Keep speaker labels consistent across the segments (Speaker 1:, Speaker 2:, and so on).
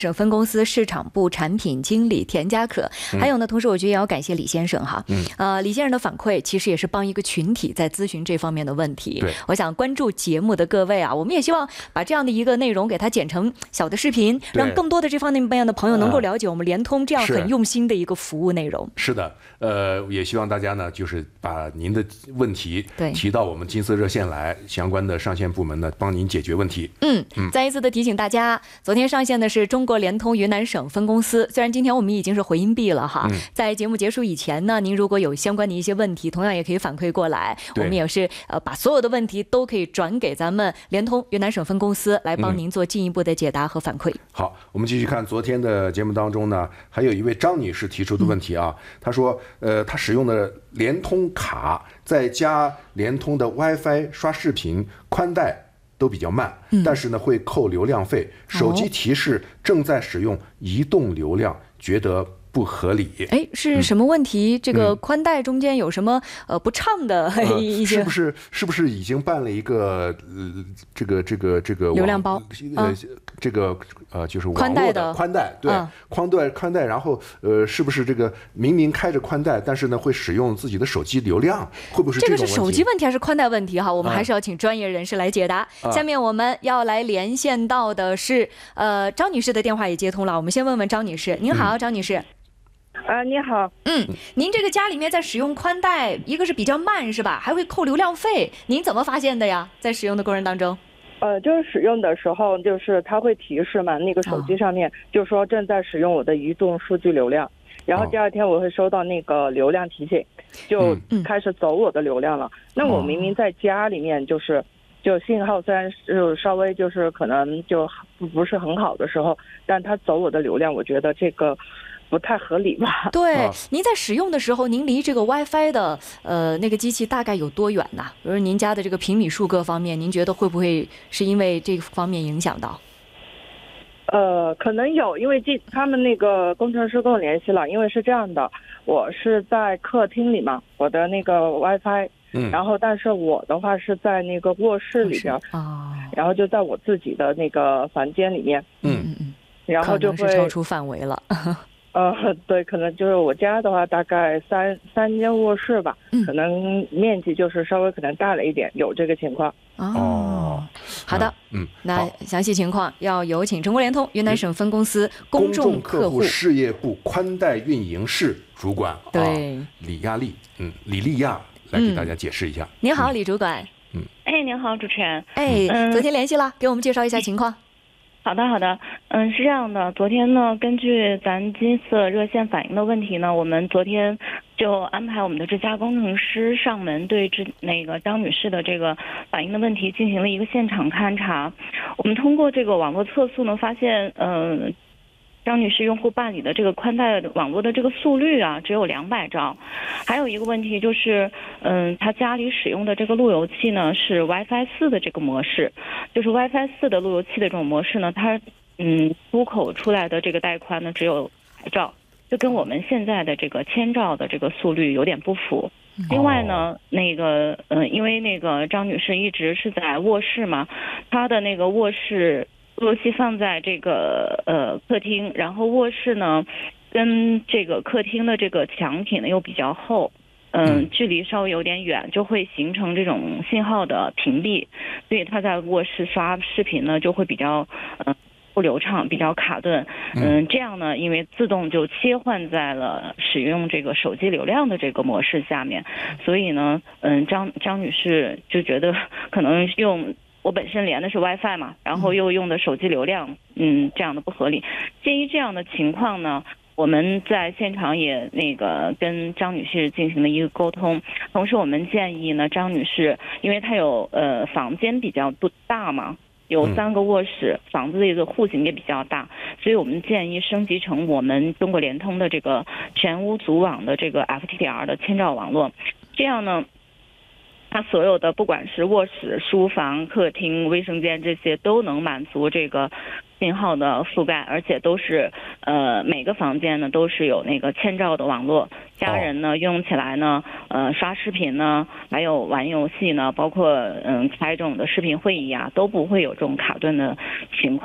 Speaker 1: 省分公司市场部产品经理田家可，还有呢，同时我觉得也要感谢李先生哈，李先生的反馈其实也是帮一个群体在咨询这方面的问题。我想关注节目的各位啊，我们也希望把这样的一个内容给它剪成小的视频，让更多的这方面的朋友能够了解我们联通这样很用心的一个服务内容。是的，也希望大家呢，就是把您的问题提到我们金色热线来，相关的上线部门呢帮您解决问题。再一次的提醒大家，昨天上线的是中国联通云南省分公司。虽然今天我们已经是回音壁了哈，在节目结束以前呢，您如果有相关的一些问题，同样也可以反馈过来。我们也是把所有的问题都可以转给咱们联通云南省分公司来帮您做进一步的解答和反馈。好，我们继续看昨天的节目当中呢，还有一位张女士提出的问题啊，她说，她使用的联通卡再加联通的 WiFi 刷视频宽带都比较慢，但是呢会扣流量费，手机提示正在使用移动流量，觉得不合理。是什么问题？这个宽带中间有什么不畅的一些？是不是已经办了一个这个流量包？就是网络的宽带，对，宽带，然后是不是这个明明开着宽带，但是呢会使用自己的手机流量？会不会是这个是手机问题还是宽带问题？哈，我们还是要请专业人士来解答。下面我们要来连线到的是张女士的电话也接通了，我们先问问张女士。您好，张女士。
Speaker 2: 你好。
Speaker 1: 您这个家里面在使用宽带，一个是比较慢是吧？还会扣流量费，您怎么发现的呀？在使用的过程当中？
Speaker 2: 就是使用的时候，就是它会提示嘛，那个手机上面就说正在使用我的移动数据流量，然后第二天我会收到那个流量提醒，就开始走我的流量了。那我明明在家里面就信号虽然是稍微就是可能就不是很好的时候，但它走我的流量，我觉得这个不太合理吧？对，
Speaker 1: 您在使用的时候，您离这个 WiFi 的那个机器大概有多远呢？比如您家的这个平米数各方面，您觉得会不会是因为这个方面影响到？
Speaker 2: 可能有，因为他们那个工程师跟我联系了，因为是这样的，我是在客厅里嘛，我的那个 WiFi，然后但是我的话是在那个卧室里边，然后就在我自己的那个房间里面，然后就会
Speaker 1: 超出范围了。
Speaker 2: 对，可能就是我家的话，大概三间卧室吧，可能面积就是稍微可能大了一点，有这个情况。
Speaker 1: 好的，那详细情况要有请中国联通云南省分公司公众客户
Speaker 3: 事业部宽带运营室主管李丽亚来给大家解释一下。
Speaker 1: 您好，李主管。
Speaker 4: 您好，主持人。
Speaker 1: 昨天联系了，给我们介绍一下情况。
Speaker 4: 好的，是这样的，昨天呢，根据咱金色热线反映的问题呢，我们昨天就安排我们的这家工程师上门对那个张女士的这个反映的问题进行了一个现场勘查。我们通过这个网络测速呢，发现张女士用户办理的这个宽带网络的这个速率啊，只有200兆。还有一个问题就是，她家里使用的这个路由器呢是 WiFi 4的这个模式，就是 WiFi 4的路由器的这种模式呢，它出口出来的这个带宽呢只有100兆，就跟我们现在的这个1000兆的这个速率有点不符。另外呢，因为那个张女士一直是在卧室嘛，她的那个卧室路由器放在这个客厅，然后卧室呢跟这个客厅的这个墙体呢又比较厚，距离稍微有点远，就会形成这种信号的屏蔽，所以他在卧室刷视频呢就会比较不流畅，比较卡顿。这样呢，因为自动就切换在了使用这个手机流量的这个模式下面，所以呢，张女士就觉得可能我本身连的是 WiFi 嘛，然后又用的手机流量，这样的不合理。鉴于这样的情况呢，我们在现场也跟张女士进行了一个沟通，同时我们建议呢，张女士，因为她有房间比较大嘛，有3个卧室，房子的一个户型也比较大，所以我们建议升级成我们中国联通的这个全屋组网的这个 FTTR 的1000兆网络，这样呢，它所有的不管是卧室、书房、客厅、卫生间这些都能满足这个信号的覆盖，而且都是每个房间呢都是有那个1000兆的网络，家人呢用起来呢刷视频呢，还有玩游戏呢，包括开这种的视频会议啊，都不会有这种卡顿的情况。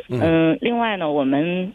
Speaker 4: 另外呢，我们